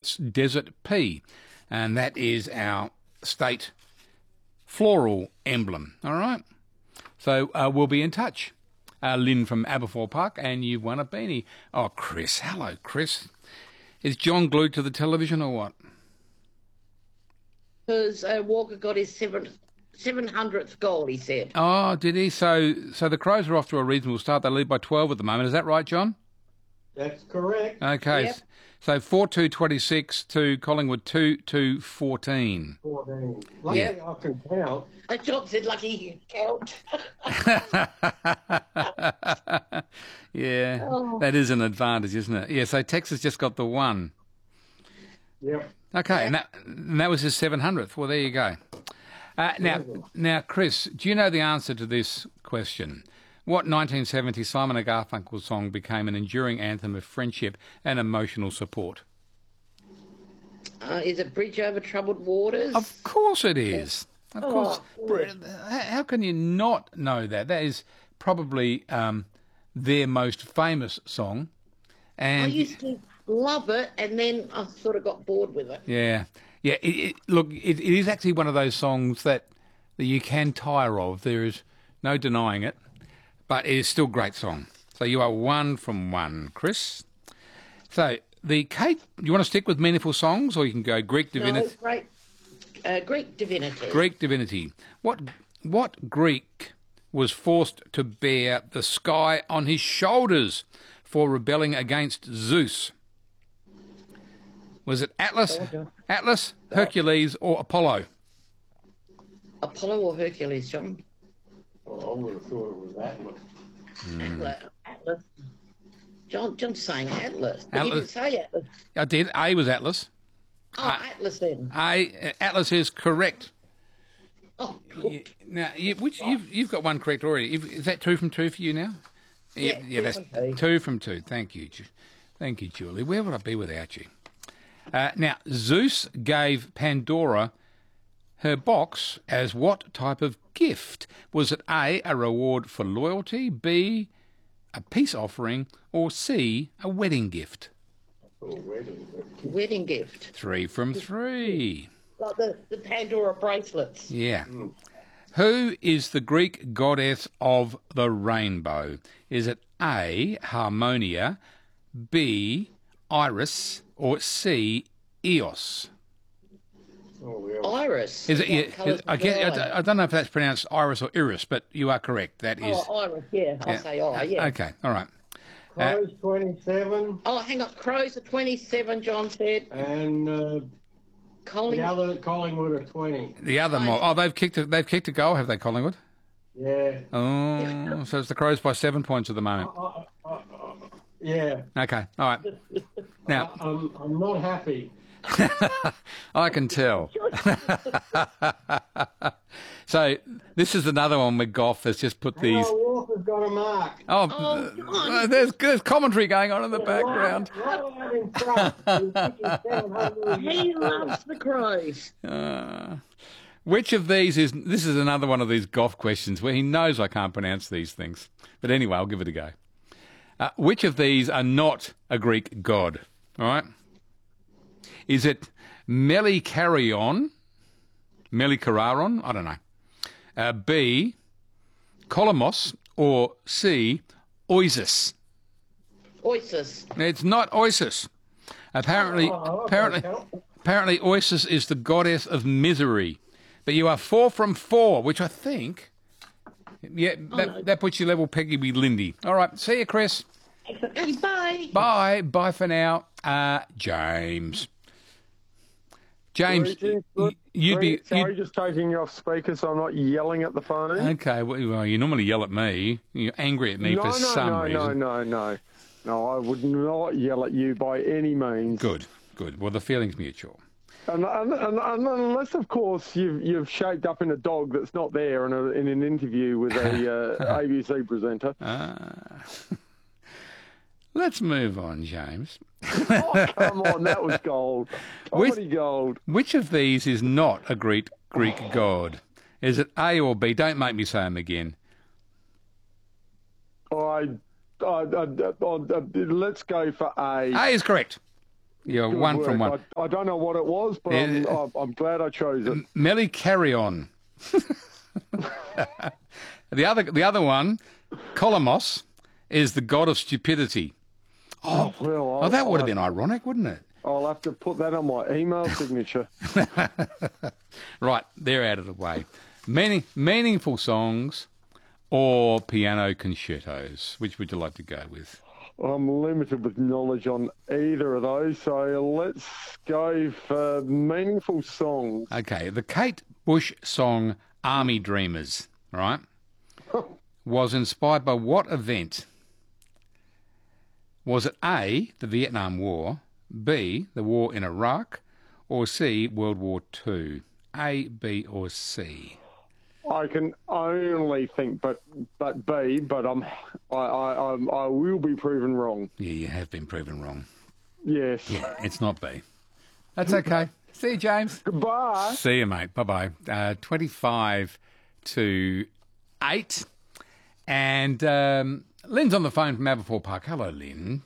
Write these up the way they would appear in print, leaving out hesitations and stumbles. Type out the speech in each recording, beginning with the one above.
It's desert pea, and that is our state floral emblem. All right? So we'll be in touch. Lynn from Aberfoyle Park, and you've won a beanie. Oh, Chris. Hello, Chris. Is John glued to the television or what? Because Walker got his 700th goal, he said. Oh, did he? So the Crows are off to a reasonable start. They lead by 12 at the moment. Is that right, John? That's correct. Okay. Yep. So 4-2-26 to Collingwood 2-2-14. 14. Luckily, Yeah. I can count. John said lucky he can count. Yeah, that is an advantage, isn't it? Yeah, so Texas just got the one. Yep. Okay, and that was his 700th. Well, there you go. Now, Chris, do you know the answer to this question? What 1970 Simon & Garfunkel song became an enduring anthem of friendship and emotional support? Is it Bridge Over Troubled Waters? Of course it is. Of course. How can you not know that? That is probably their most famous song. And I used to love it, and then I sort of got bored with it. Yeah. Look, it is actually one of those songs that you can tire of. There is no denying it, but it is still a great song. So you are 1 from 1, Chris. So Kate, you want to stick with meaningful songs, or you can go Greek divinity? No, great. Greek divinity. Greek divinity. What Greek was forced to bear the sky on his shoulders for rebelling against Zeus? Was it Atlas, Hercules, or Apollo? Apollo or Hercules, John? Well, I would have thought it was Atlas. Atlas. John's saying Atlas. But Atlas. you didn't say Atlas. I did. A was Atlas. Atlas then. Atlas is correct. Oh, Now, you've got one correct already. Is that 2 from 2 for you now? Yeah, that's 2 from 2. 2 from 2. Thank you, Julie. Where would I be without you? Now, Zeus gave Pandora her box as what type of gift? Was it A, a reward for loyalty, B, a peace offering, or C, a wedding gift? Wedding gift. 3 from 3. Like the Pandora bracelets. Yeah. Who is the Greek goddess of the rainbow? Is it A, Harmonia, B, Iris, or C, Eos? Iris. Is it? I don't know if that's pronounced Iris or Iris, but you are correct. That is. Oh, Iris, yeah. I'll say yeah. Okay, all right. Crows 27. Oh, hang on. Crows are 27, John said. And the other Collingwood are 20. The other mob. Oh, they've kicked a goal, have they, Collingwood? Yeah. Oh, so it's the Crows by 7 points at the moment. Yeah. Okay, all right. Now, I'm not happy. I can tell. So this is another one where Goff has just put these. Oh, Walker's got a mark. Oh, there's commentary going on in the background. Right in front. He loves the Crows. Which of these is... This is another one of these Goff questions where he knows I can't pronounce these things. But anyway, I'll give it a go. Which of these are not a Greek god? All right? Is it Melikaraon? Melikaraon? I don't know. B, Kolomos, or C, Oisis? Oisis. It's not Oisis. Apparently, Oisis is the goddess of misery. But you are 4 from 4, which I think... Yeah, that puts you level Peggy with Lindy. All right, see you, Chris. Okay, bye. Bye. Bye for now. James. James, Sorry, just taking you off speaker so I'm not yelling at the phone. Okay, well, you normally yell at me. You're angry at me for some reason. No, I would not yell at you by any means. Good. Well, the feeling's mutual. And unless, of course, you've shaped up in a dog that's not there in an interview with a ABC presenter. Let's move on, James. Oh, come on, that was gold. Comedy gold. Which of these is not a Greek god? Is it A or B? Don't make me say them again. Let's go for A. A is correct. You're Good one from work. one. I don't know what it was, but I'm glad I chose it. Melly Carrion. The other one, Colomos, is the god of stupidity. Well, That would have been ironic, wouldn't it? I'll have to put that on my email signature. Right, they're out of the way. Meaningful songs or piano concertos? Which would you like to go with? I'm limited with knowledge on either of those, so let's go for meaningful songs. Okay, the Kate Bush song Army Dreamers, right, was inspired by what event? Was it A, the Vietnam War, B, the war in Iraq, or C, World War II? A, B, or C? I can only think, but B. But I will be proven wrong. Yeah, you have been proven wrong. Yes. Yeah, it's not B. That's okay. See you, James. Goodbye. See you, mate. Bye-bye. 25 to 8. And Lynn's on the phone from Aberfoyle Park. Hello, Lynn.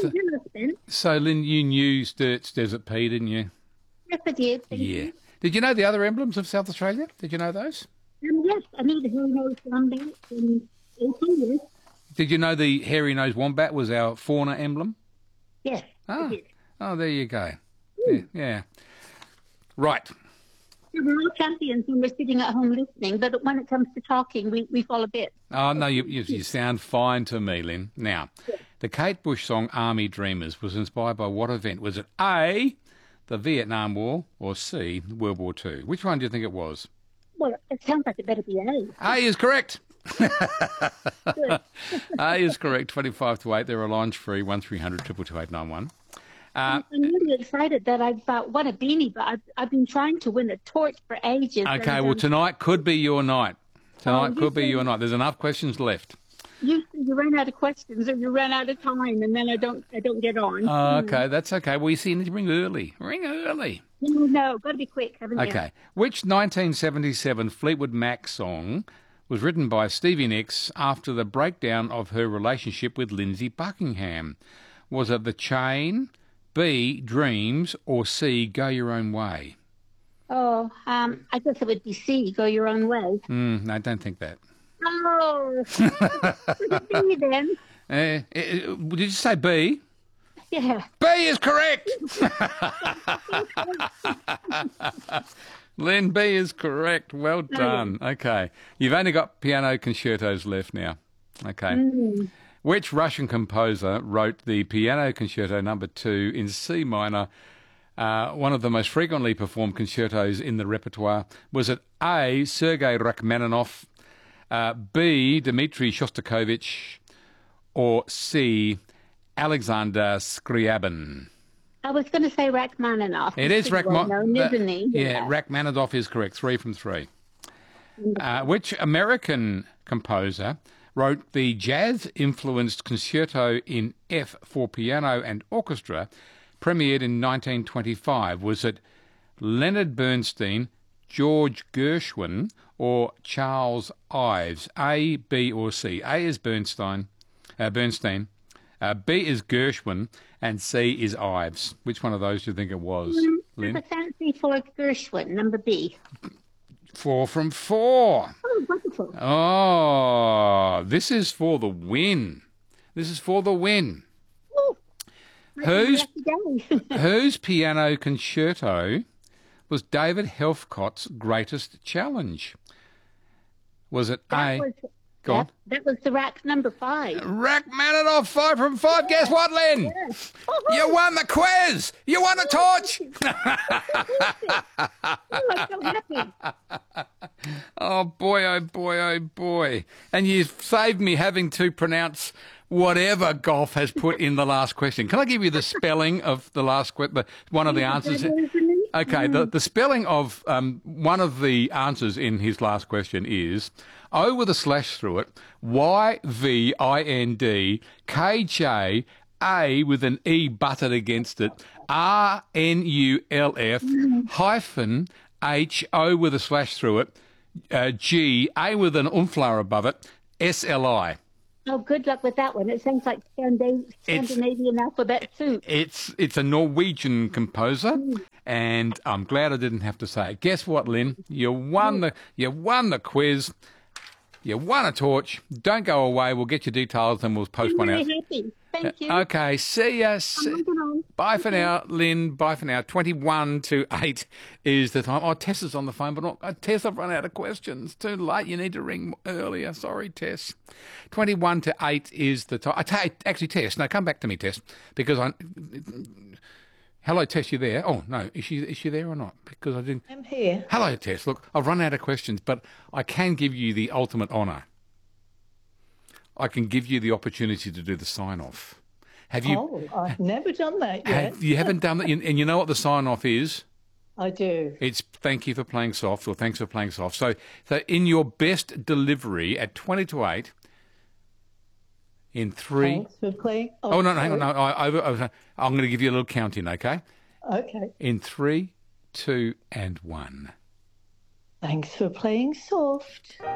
So, Lynn, you knew Sturt's Desert Pea, didn't you? Yes, I did. Thank Yeah. you. Did you know the other emblems of South Australia? Did you know those? Yes, I know the hairy-nosed wombat and 18 years. Did you know the hairy-nosed wombat was our fauna emblem? Yes, I did. Oh, there you go. Yeah. Right. We're all champions when we're sitting at home listening, but when it comes to talking, we fall a bit. Oh, no, you sound fine to me, Lynn. Now, the Kate Bush song Army Dreamers was inspired by what event? Was it A, the Vietnam War, or C, World War II? Which one do you think it was? Well, it sounds like it better be A. A is correct. Good. A is correct. 25 to 8. There are lines free. 1300 222 891. I'm really excited that I've won a beanie, but I've been trying to win a torch for ages. Okay, and, well, tonight could be your night. Tonight you could be said- your night. There's enough questions left. you run out of questions or you run out of time, and then I don't get on. Oh, okay, that's okay. Well, you see, you need to ring early. Ring early. No, got to be quick, haven't you? Okay. Which 1977 Fleetwood Mac song was written by Stevie Nicks after the breakdown of her relationship with Lindsay Buckingham? Was it The Chain, B, Dreams, or C, Go Your Own Way? Oh, I guess it would be C, Go Your Own Way. No, I don't think that. Oh, would it be then? Did you say B? Yeah. B is correct! Lynn, B is correct. Well done. Okay. You've only got piano concertos left now. Okay. Which Russian composer wrote the Piano Concerto No. 2 in C minor, one of the most frequently performed concertos in the repertoire? Was it A, Sergei Rachmaninoff, B, Dmitri Shostakovich, or C, Alexander Scriabin? I was going to say Rachmaninoff. It is Rachmaninoff, isn't he? Yeah, Rachmaninoff is correct. 3 from 3. Which American composer wrote the jazz-influenced concerto in F for piano and orchestra, premiered in 1925? Was it Leonard Bernstein, George Gershwin, or Charles Ives? A, B, or C? A is Bernstein, B is Gershwin, and C is Ives. Which one of those do you think it was, I Lynn? have a fancy for Gershwin, number B. 4 from 4. Oh, wonderful. Oh, this is for the win. This is for the win. Oh, Whose lucky day. whose piano concerto was David Helfcott's greatest challenge? Was it A? Go on. That was the rack number 5. Rachmaninoff, 5 from 5. Guess what, Lynn? Yes. You won the quiz. You won the torch. Oh, I'm so happy. Oh, boy, oh, boy, oh, boy. And you've saved me having to pronounce whatever Golf has put in the last question. Can I give you the spelling of the last question, one of the answers? Okay, the spelling of one of the answers in his last question is O with a slash through it, YVIND, KJ, A with an E butted against it, RNULF, hyphen, HO with a slash through it, G, A with an umflar above it, SLI. Oh, good luck with that one. It sounds like Scandinavian alphabet soup. It's a Norwegian composer, and I'm glad I didn't have to say it. Guess what, Lynn? You won the quiz. You won a torch. Don't go away. We'll get your details and we'll post one out. I'm really happy. Thank you. Okay, see ya. I'm moving on. Bye for now, Lynn. Bye for now. 21 to 8 is the time. Oh, Tess is on the phone, but not, Tess, I've run out of questions. Too late. You need to ring earlier. Sorry, Tess. 21 to 8 is the time. Actually, Tess, no, come back to me, Tess, because I... Hello, Tess, you there? Oh, no, is she there or not? Because I didn't... I'm here. Hello, Tess. Look, I've run out of questions, but I can give you the ultimate honour. I can give you the opportunity to do the sign-off. Have you? Oh, I've never done that yet. You haven't done that, and you know what the sign-off is? I do. It's thank you for playing soft, or thanks for playing soft. So in your best delivery at 20 to 8, in 3... Thanks for playing... Oh, no, hang on. No, I'm going to give you a little count-in, okay? Okay. In 3, 2, and 1. Thanks for playing soft.